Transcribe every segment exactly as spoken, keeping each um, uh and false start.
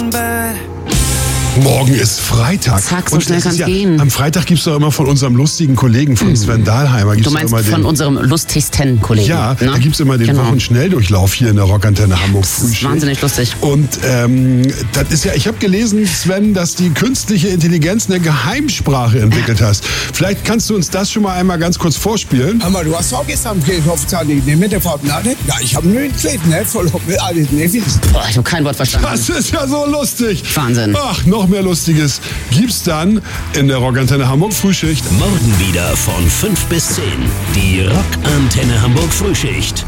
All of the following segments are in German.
bed. Morgen ist Freitag. Zack, so und schnell kann's ja, gehen. Am Freitag gibt es doch immer von unserem lustigen Kollegen, von Sven Dahlheimer. Gibt's Du meinst immer den, von unserem lustigsten Kollegen? Ja, ne? da gibt es immer den genau. Wochenschnelldurchlauf hier in der Rockantenne Hamburg Das ist Frühschicht. wahnsinnig lustig. Und ähm, das ist ja, ich habe gelesen, Sven, dass die künstliche Intelligenz eine Geheimsprache entwickelt hast. Vielleicht kannst du uns das schon mal einmal ganz kurz vorspielen. Aber du hast auch gestern Friedhofszahn mit der Fortnite? Ja, ich habe nur einen Kleid, ne? Voll mit alles, ne? Boah, ich habe kein Wort verstanden. Das ist ja so lustig. Wahnsinn. Ach, noch mehr Lustiges gibt's dann in der Rockantenne Hamburg Frühschicht. Morgen wieder von fünf bis zehn. Die Rockantenne Hamburg Frühschicht.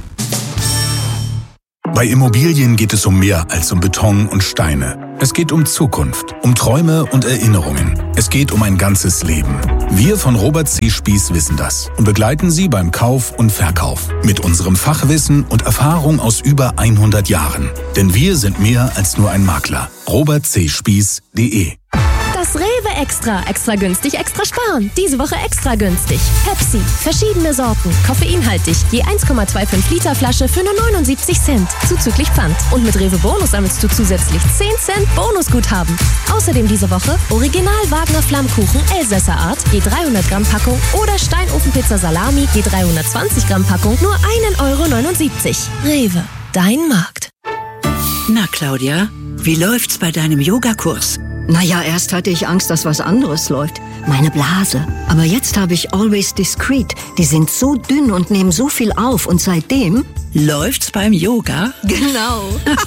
Bei Immobilien geht es um mehr als um Beton und Steine. Es geht um Zukunft, um Träume und Erinnerungen. Es geht um ein ganzes Leben. Wir von Robert C. Spieß wissen das und begleiten Sie beim Kauf und Verkauf. Mit unserem Fachwissen und Erfahrung aus über hundert Jahren. Denn wir sind mehr als nur ein Makler. robert c spieß punkt de Das Rewe Extra. Extra günstig, extra sparen. Diese Woche extra günstig. Pepsi. Verschiedene Sorten. Koffeinhaltig. Je eins Komma fünfundzwanzig Liter Flasche für nur neunundsiebzig Cent. Zuzüglich Pfand. Und mit Rewe Bonus sammelst du zusätzlich zehn Cent Bonusguthaben. Außerdem diese Woche Original Wagner Flammkuchen Elsässer Art. Je dreihundert Gramm Packung. Oder Steinofenpizza Salami. Je dreihundertzwanzig Gramm Packung. Nur ein Euro neunundsiebzig. Rewe. Dein Markt. Na, Claudia, wie läuft's bei deinem Yogakurs? Naja, erst hatte ich Angst, dass was anderes läuft. Meine Blase. Aber jetzt habe ich Always Discreet. Die sind so dünn und nehmen so viel auf. Und seitdem... Läuft's beim Yoga? Genau.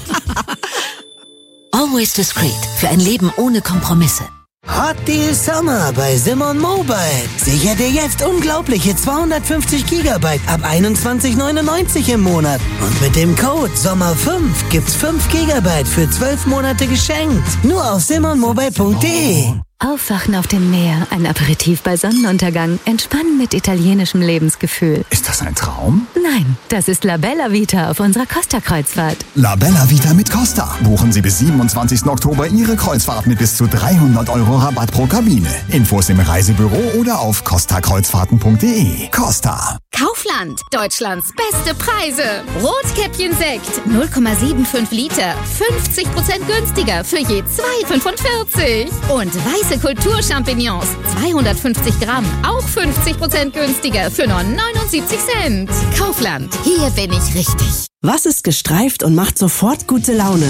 Always Discreet. Für ein Leben ohne Kompromisse. Hot Deal Summer bei Simon Mobile. Sicher dir jetzt unglaubliche zweihundertfünfzig Gigabyte ab einundzwanzig neunundneunzig im Monat. Und mit dem Code Sommer fünf gibt's fünf Gigabyte für zwölf Monate geschenkt. Nur auf simon mobile punkt de. Aufwachen auf dem Meer, ein Aperitif bei Sonnenuntergang, entspannen mit italienischem Lebensgefühl. Ist das ein Traum? Nein, das ist La Bella Vita auf unserer Costa-Kreuzfahrt. La Bella Vita mit Costa. Buchen Sie bis siebenundzwanzigsten Oktober Ihre Kreuzfahrt mit bis zu dreihundert Euro Rabatt pro Kabine. Infos im Reisebüro oder auf costa kreuzfahrten punkt de. Costa. Kaufland, Deutschlands beste Preise. Rotkäppchen-Sekt, null Komma fünfundsiebzig Liter, fünfzig Prozent günstiger für je zwei Komma fünfundvierzig. Und weiße Kulturchampignons, zweihundertfünfzig Gramm, auch fünfzig Prozent günstiger für nur neunundsiebzig Cent. Kaufland, hier bin ich richtig. Was ist gestreift und macht sofort gute Laune?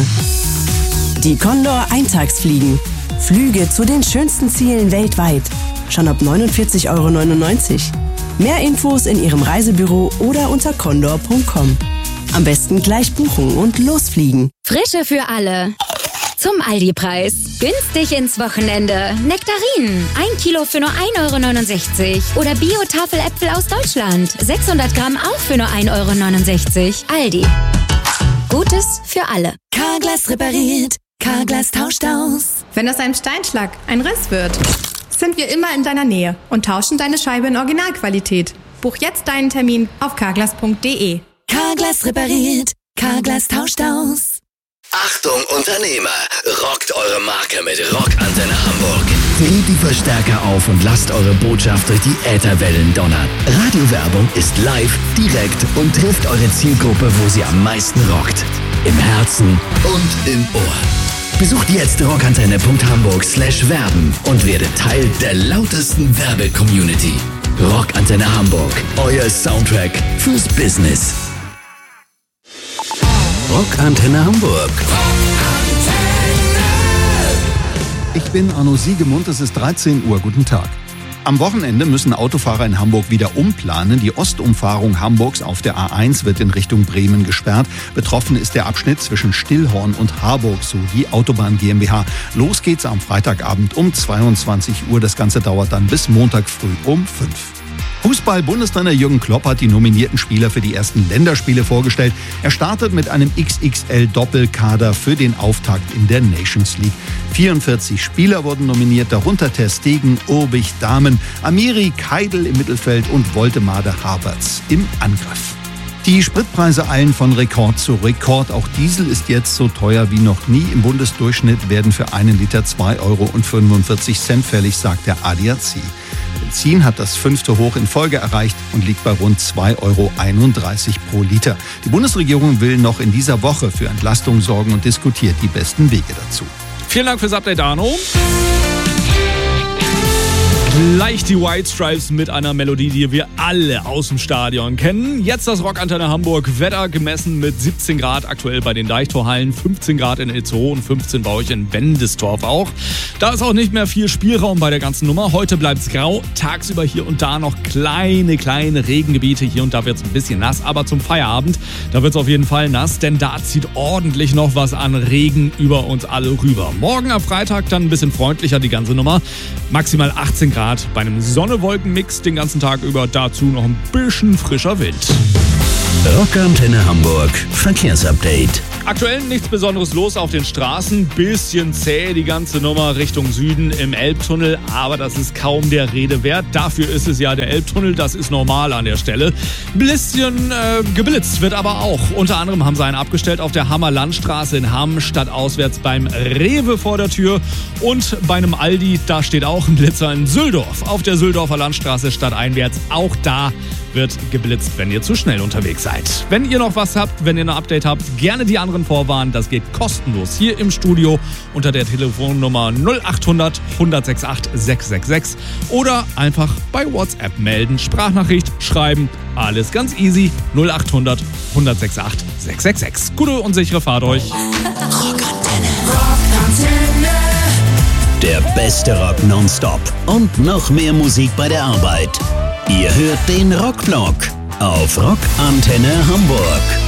Die Condor Eintagsfliegen. Flüge zu den schönsten Zielen weltweit. Schon ab neunundvierzig Euro neunundneunzig. Mehr Infos in Ihrem Reisebüro oder unter condor punkt com. Am besten gleich buchen und losfliegen. Frische für alle. Zum Aldi-Preis. Günstig ins Wochenende. Nektarinen. Ein Kilo für nur ein Euro neunundsechzig. Oder Bio-Tafeläpfel aus Deutschland. sechshundert Gramm auch für nur ein Euro neunundsechzig. Aldi. Gutes für alle. Carglass repariert. Carglass tauscht aus. Wenn aus einem Steinschlag ein Riss wird, sind wir immer in deiner Nähe und tauschen deine Scheibe in Originalqualität. Buch jetzt deinen Termin auf carglass punkt de. Carglass repariert. Carglass tauscht aus. Achtung Unternehmer, rockt eure Marke mit Rockantenne Hamburg. Dreht die Verstärker auf und lasst eure Botschaft durch die Ätherwellen donnern. Radiowerbung ist live, direkt und trifft eure Zielgruppe, wo sie am meisten rockt. Im Herzen und im Ohr. Besucht jetzt rockantenne punkt hamburg slash werben und werdet Teil der lautesten Werbe-Community. Rockantenne Hamburg, euer Soundtrack fürs Business. Rockantenne Hamburg. Ich bin Arno Siegemund, es ist dreizehn Uhr. Guten Tag. Am Wochenende müssen Autofahrer in Hamburg wieder umplanen. Die Ostumfahrung Hamburgs auf der A eins wird in Richtung Bremen gesperrt. Betroffen ist der Abschnitt zwischen Stillhorn und Harburg, so die Autobahn GmbH. Los geht's am Freitagabend um zweiundzwanzig Uhr. Das Ganze dauert dann bis Montag früh um fünf. Fußball-Bundestrainer Jürgen Klopp hat die nominierten Spieler für die ersten Länderspiele vorgestellt. Er startet mit einem X X L-Doppelkader für den Auftakt in der Nations League. vierundvierzig Spieler wurden nominiert, darunter Ter Stegen, Urbich, Dahmen, Amiri, Keidel im Mittelfeld und Woltemade Havertz im Angriff. Die Spritpreise eilen von Rekord zu Rekord. Auch Diesel ist jetzt so teuer wie noch nie. Im Bundesdurchschnitt werden für einen Liter zwei Euro fünfundvierzig fällig, sagt der A D A C. Benzin hat das fünfte Hoch in Folge erreicht und liegt bei rund zwei Euro einunddreißig pro Liter. Die Bundesregierung will noch in dieser Woche für Entlastung sorgen und diskutiert die besten Wege dazu. Vielen Dank fürs Update, Arno. Gleich die White Stripes mit einer Melodie, die wir alle aus dem Stadion kennen. Jetzt das Rockantenne Hamburg. Wetter gemessen mit siebzehn Grad aktuell bei den Deichtorhallen, fünfzehn Grad in Itzehoe und fünfzehn bei euch in Wendestorf auch. Da ist auch nicht mehr viel Spielraum bei der ganzen Nummer. Heute bleibt es grau, tagsüber hier und da noch kleine, kleine Regengebiete. Hier und da wird es ein bisschen nass, aber zum Feierabend, da wird es auf jeden Fall nass, denn da zieht ordentlich noch was an Regen über uns alle rüber. Morgen am Freitag dann ein bisschen freundlicher die ganze Nummer. Maximal achtzehn Grad bei einem Sonne-Wolken-Mix den ganzen Tag über. Dazu noch ein bisschen frischer Wind. Rockantenne Hamburg Verkehrsupdate. Aktuell nichts Besonderes los auf den Straßen. Bisschen zäh die ganze Nummer Richtung Süden im Elbtunnel. Aber das ist kaum der Rede wert. Dafür ist es ja der Elbtunnel. Das ist normal an der Stelle. Ein bisschen äh, geblitzt wird aber auch. Unter anderem haben sie einen abgestellt auf der Hammer-Landstraße in Hamm. Stadtauswärts beim Rewe vor der Tür. Und bei einem Aldi, da steht auch ein Blitzer in Süldorf. Auf der Süldorfer Landstraße stadteinwärts. Auch da wird geblitzt, wenn ihr zu schnell unterwegs seid. Wenn ihr noch was habt, wenn ihr ein Update habt, gerne die anderen vorwarnen. Das geht kostenlos hier im Studio unter der Telefonnummer null acht hundert, hundertsechsundachtzig, sechshundertsechsundsechzig oder einfach bei WhatsApp melden, Sprachnachricht schreiben. Alles ganz easy. null acht hundert, hundertsechsundachtzig, sechshundertsechsundsechzig. Gute und sichere Fahrt euch. Rockantenne. Rockantenne. Der beste Rock nonstop und noch mehr Musik bei der Arbeit. Ihr hört den Rockblock auf Rockantenne Hamburg.